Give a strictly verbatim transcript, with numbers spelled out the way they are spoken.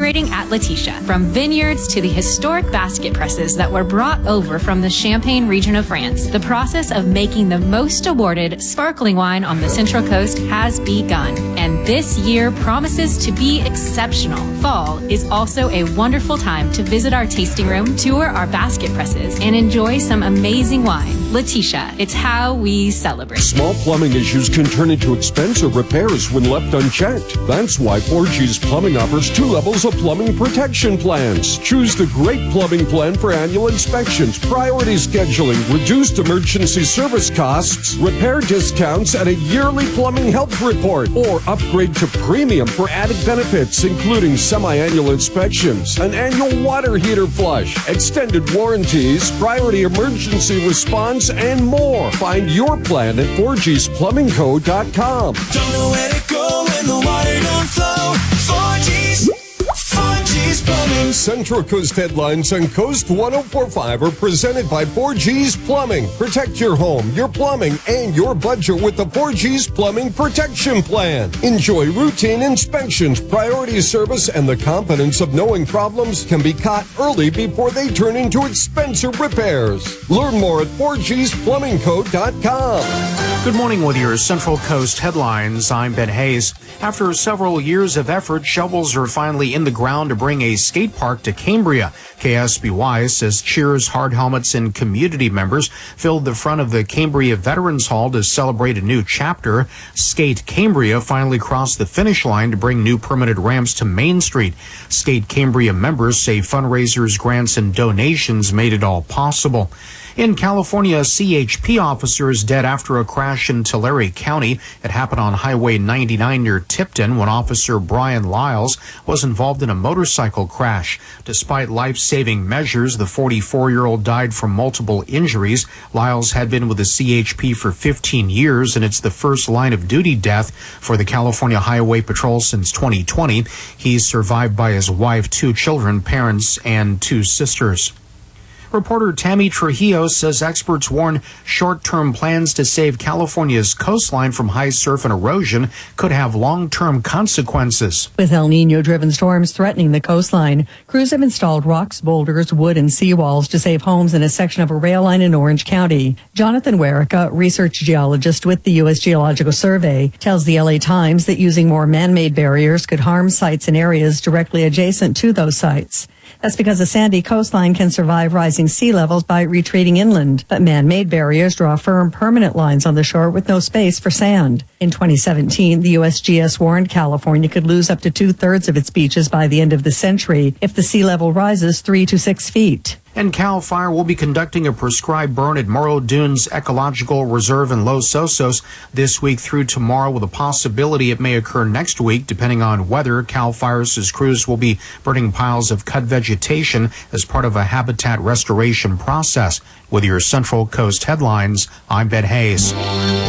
celebrating at Letitia. From vineyards to the historic basket presses that were brought over from the Champagne region of France, the process of making the most awarded sparkling wine on the Central Coast has begun. And this year promises to be exceptional. Fall is also a wonderful time to visit our tasting room, tour our basket presses, and enjoy some amazing wine. Letitia, it's how we celebrate. Small plumbing issues can turn into expensive repairs when left unchecked. That's why four G's Plumbing offers two levels of plumbing protection plans. Choose the great plumbing plan for annual inspections, priority scheduling, reduced emergency service costs, repair discounts, and a yearly plumbing health report. Or upgrade to premium for added benefits, including semi-annual inspections, an annual water heater flush, extended warranties, priority emergency response, and more. Find your plan at four G's plumbing co dot com. Don't know where to go when the water don't flow. four G's, four G's Plumbing. Central Coast Headlines on Coast one oh four point five are presented by four G's Plumbing. Protect your home, your plumbing, and your budget with the four G's Plumbing Protection Plan. Enjoy routine inspections, priority service, and the confidence of knowing problems can be caught early before they turn into expensive repairs. Learn more at four G's plumbing co dot com. Good morning with your Central Coast Headlines. I'm Ben Hayes. After several years of effort, shovels are finally in the ground to bring a skate park to Cambria. K S B Y says cheers, hard helmets, and community members filled the front of the Cambria Veterans Hall to celebrate a new chapter. Skate Cambria finally crossed the finish line to bring new permanent ramps to Main Street. Skate Cambria members say fundraisers, grants, and donations made it all possible. In California, a C H P officer is dead after a crash in Tulare County. It happened on Highway ninety-nine near Tipton when Officer Brian Lyles was involved in a motorcycle crash. Despite life-saving measures, the forty-four-year-old died from multiple injuries. Lyles had been with the C H P for fifteen years, and it's the first line-of-duty death for the California Highway Patrol since twenty twenty. He's survived by his wife, two children, parents, and two sisters. Reporter Tammy Trujillo says experts warn short-term plans to save California's coastline from high surf and erosion could have long-term consequences. With El Nino-driven storms threatening the coastline, crews have installed rocks, boulders, wood, and seawalls to save homes in a section of a rail line in Orange County. Jonathan Werica, research geologist with the U S Geological Survey, tells the L A Times that using more man-made barriers could harm sites in areas directly adjacent to those sites. That's because a sandy coastline can survive rising sea levels by retreating inland, but man-made barriers draw firm, permanent lines on the shore with no space for sand. In twenty seventeen, the U S G S warned California could lose up to two-thirds of its beaches by the end of the century if the sea level rises three to six feet. And CAL FIRE will be conducting a prescribed burn at Morro Dunes Ecological Reserve in Los Osos this week through tomorrow, with a possibility it may occur next week, depending on weather. CAL FIRE's crews will be burning piles of cut vegetation as part of a habitat restoration process. With your Central Coast Headlines, I'm Ben Hayes.